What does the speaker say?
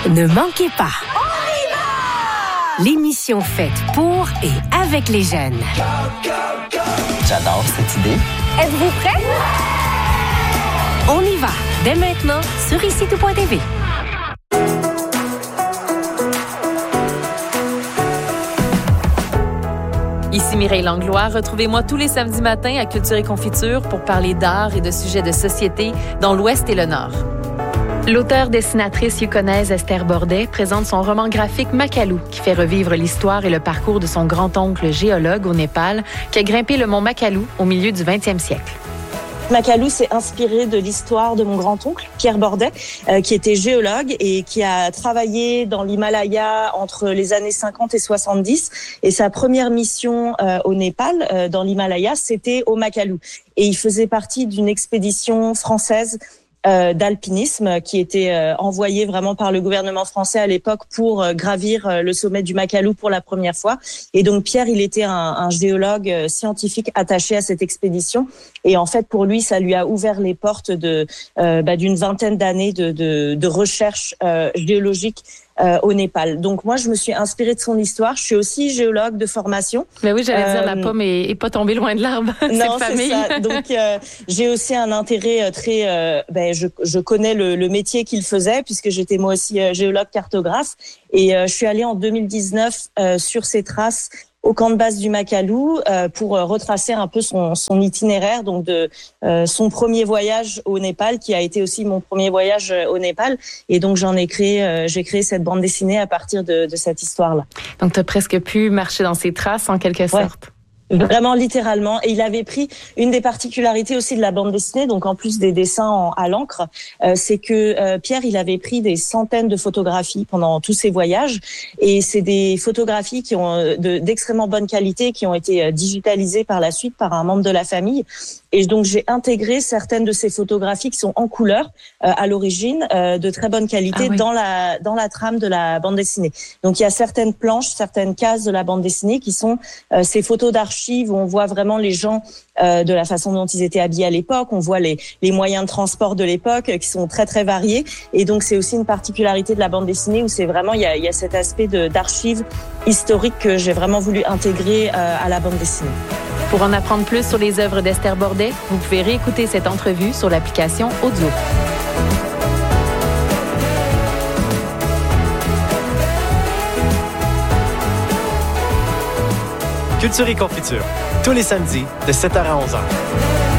Ne manquez pas. L'émission faite pour et avec les jeunes. J'adore cette idée. Êtes-vous prêts? On y va, dès maintenant, sur ICTV. Ici Mireille Langlois. Retrouvez-moi tous les samedis matins à Culture et Confiture pour parler d'art et de sujets de société dans l'Ouest et le Nord. L'auteure-dessinatrice yukonnaise Esther Bordet présente son roman graphique Makalu, qui fait revivre l'histoire et le parcours de son grand-oncle géologue au Népal, qui a grimpé le mont Makalu au milieu du 20e siècle. Makalu s'est inspiré de l'histoire de mon grand-oncle, Pierre Bordet, qui était géologue et qui a travaillé dans l'Himalaya entre les années 50 et 70. Et sa première mission au Népal, dans l'Himalaya, c'était au Makalu. Et il faisait partie d'une expédition française d'alpinisme qui était envoyé vraiment par le gouvernement français à l'époque pour gravir le sommet du Makalu pour la première fois. Et donc Pierre, il était un géologue scientifique attaché à cette expédition. Et en fait, pour lui, ça lui a ouvert les portes d'une vingtaine d'années de recherche géologique au Népal. Donc moi, je me suis inspirée de son histoire. Je suis aussi géologue de formation. Mais oui, j'allais dire, la pomme est pas tombée loin de l'arbre. Non, c'est famille. Ça. Donc j'ai aussi un intérêt très. Je connais le métier qu'il faisait puisque j'étais moi aussi géologue cartographe et je suis allée en 2019 sur ses traces au camp de base du Makalu pour retracer un peu son itinéraire, donc de son premier voyage au Népal, qui a été aussi mon premier voyage au Népal. Et donc j'ai créé cette bande dessinée à partir de cette histoire-là. Donc tu as presque pu marcher dans ses traces en quelque sorte. Vraiment littéralement. Et il avait pris une des particularités aussi de la bande dessinée, donc en plus des dessins à l'encre, c'est que Pierre, il avait pris des centaines de photographies pendant tous ses voyages, et c'est des photographies qui ont d'extrêmement bonne qualité, qui ont été digitalisées par la suite par un membre de la famille. Et donc j'ai intégré certaines de ces photographies qui sont en couleur à l'origine, de très bonne qualité, dans la trame de la bande dessinée. Donc il y a certaines planches, certaines cases de la bande dessinée qui sont ces photos d'archives où on voit vraiment les gens de la façon dont ils étaient habillés à l'époque. On voit les moyens de transport de l'époque qui sont très très variés. Et donc c'est aussi une particularité de la bande dessinée où c'est vraiment il y a cet aspect d'archives historiques que j'ai vraiment voulu intégrer à la bande dessinée. Pour en apprendre plus sur les œuvres d'Esther Bordet, vous pouvez réécouter cette entrevue sur l'application Audio. Culture et Confiture, tous les samedis de 7h à 11h.